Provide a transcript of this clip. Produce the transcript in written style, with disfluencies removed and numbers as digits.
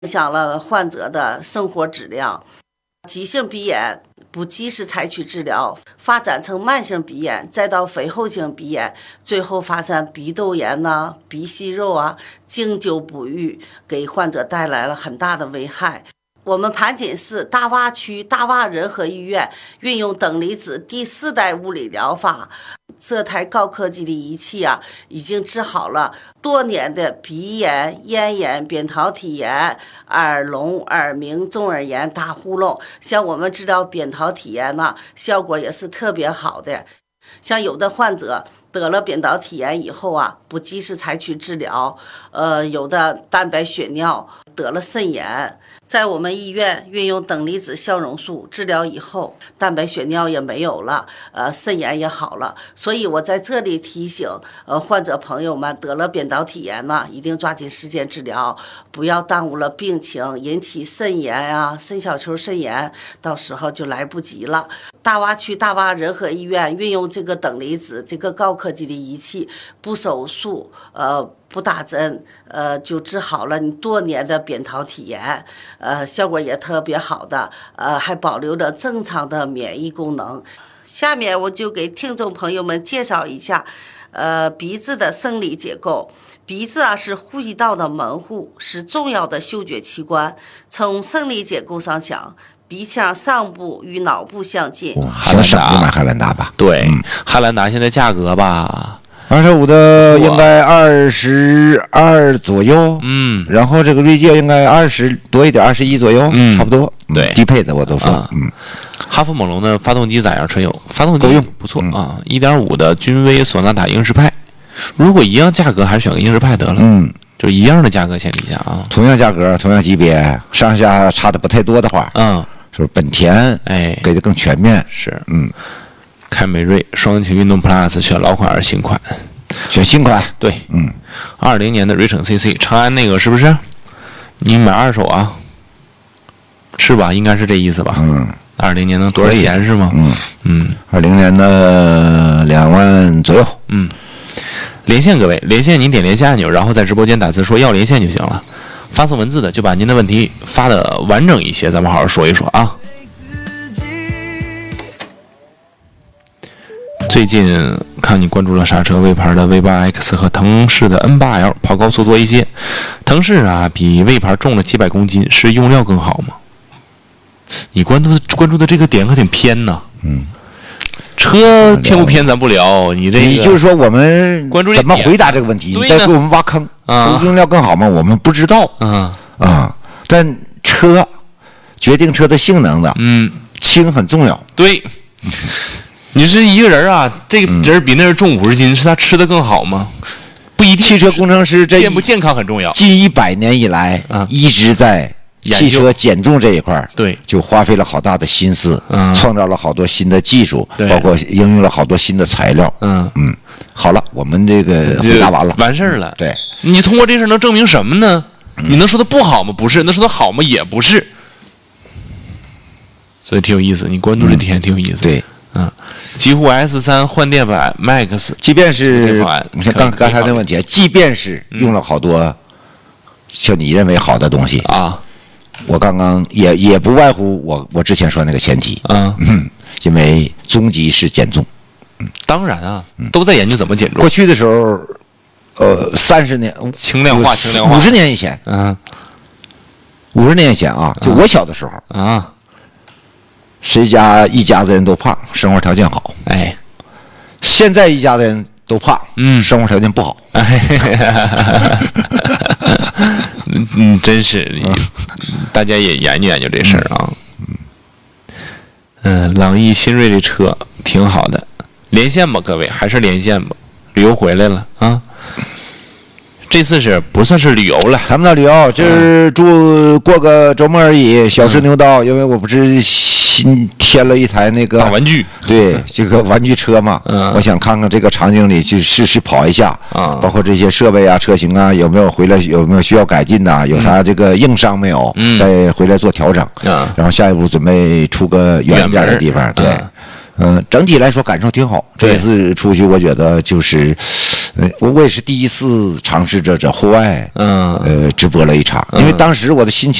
影响了患者的生活质量。急性鼻炎不及时采取治疗，发展成慢性鼻炎，再到肥厚性鼻炎，最后发展鼻窦炎呐、鼻息肉啊，经久不愈，给患者带来了很大的危害。我们盘锦市大洼区大洼仁和医院运用等离子第4代物理疗法，这台高科技的仪器啊，已经治好了多年的鼻炎、咽炎、扁桃体炎、耳聋、耳鸣、中耳炎、打呼噜。像我们治疗扁桃体炎呢，效果也是特别好的。像有的患者得了扁桃体炎以后啊，不及时采取治疗，有的蛋白血尿，得了肾炎。在我们医院运用等离子消融术治疗以后，蛋白血尿也没有了，肾炎也好了。所以我在这里提醒患者朋友们，得了扁桃体炎呢，一定抓紧时间治疗，不要耽误了病情，引起肾炎啊、肾小球肾炎，到时候就来不及了。大洼区大洼仁和医院运用这个等离子这个高科技的仪器，不手术，不打针，就治好了你多年的扁桃体炎，效果也特别好的，还保留着正常的免疫功能。下面我就给听众朋友们介绍一下，鼻子的生理结构。鼻子啊是呼吸道的门户，是重要的嗅觉器官。从生理结构上讲，鼻腔上部与脑部相近。 汉兰达买汉兰达吧？ 对，汉兰达现在价格吧 ，25的应该22左右，然后这个锐界应该20多一点，21左右，差不多。 对， 低配的我都说， 哈弗猛龙的发动机咋样？陈友，发动机够用， 不错啊，1.5的君威索纳塔英仕派。如果一样价格，还是选个英仕派得了。就一样的价格前提下啊， 同样价格、同样级别，上下差的不太多的话，就是本田给的更全面。 是，凯美瑞双擎运动 Plus 选老款还是新款？ 选新款。 对，20年的瑞骋 CC 长安那个是不是？你买二手啊？是吧？应该是这意思吧？20年能多少钱是吗 ？20年的2万左右。 连线各位，连线您点连线按钮，然后在直播间打字说要连线就行了。发送文字的就把您的问题发的完整一些，咱们好好说一说啊。最近看你关注了啥车？魏牌的 V8X 和腾势的 N8L 跑高速多一些。腾势啊比魏牌重了几百公斤，是用料更好吗？你关注的这个点可挺偏呐。车偏不偏咱不聊，你就是说我们关注怎么回答这个问题？你再给我们挖坑用料更好吗？我们不知道但车决定车的性能的，轻很重要。 对，你是一个人啊，这个人比那人重50斤，是他吃的更好吗？不一定。 汽车工程师这健不健康很重要。 近100年以来一直在汽车减重这一块， 对， 就花费了好大的心思，创造了好多新的技术，包括应用了好多新的材料。好了，我们这个回答完了， 完事儿了。 对， 你通过这事能证明什么呢？你能说它不好吗？不是。能说它好吗？也不是。所以挺有意思，你关注这点挺有意思。 对， 极狐 S3 换电版 Max， 即便是你看刚才那问题，即便是用了好多像你认为好的东西啊。 我刚刚也不外乎我之前说那个前提，因为终极是减重。 当然啊，都在研究怎么减重。 过去的时候，30年轻量化 ，50年以前，50年以前啊，就我小的时候谁家一家子人都胖，生活条件好。现在一家子人都胖，生活条件不好。真是，大家也研究研究这事儿啊。朗逸新锐这车挺好的，连线吧，各位，还是连线吧。旅游回来了啊，这次是不算是旅游了？ 谈不到旅游，就是过个周末而已，小试牛刀。因为我不是新添了一台那个大玩具， 对，这个玩具车嘛，我想看看这个场景里去试跑一下，包括这些设备啊、车型啊，有没有需要改进的，有啥这个硬伤没有，再回来做调整。然后下一步准备出个远一点的地方，对。整体来说感受挺好。这次出去我觉得就是， 我也是第一次尝试着在户外直播了一场，因为当时我的心情